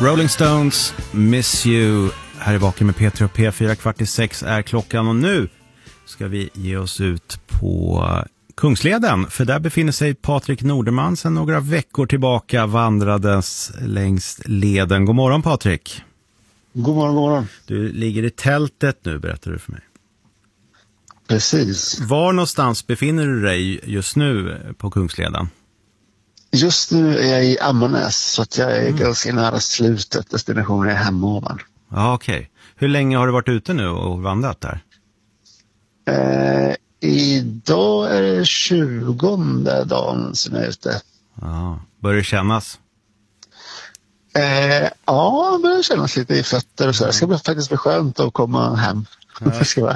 Rolling Stones, Miss You. Här är Vaken med Peter och P4, 5:45 är klockan, och nu ska vi ge oss ut på Kungsleden, för där befinner sig Patrik Norderman sedan några veckor tillbaka vandrades längs leden. God morgon, Patrik. God morgon, god morgon. Du ligger i tältet nu, berättar du för mig. Precis. Var någonstans befinner du dig just nu på Kungsleden? Just nu är jag i Ammarnäs, så att jag är ganska nära slutet. Destinationen är Hemavan. Ja, okej. Hur länge har du varit ute nu och vandrat där? Idag är det 20:e dagen som jag är ute. Ja, börjar det kännas? Ja, det börjar kännas lite i fötter och så. Det ska faktiskt bli skönt att komma hem.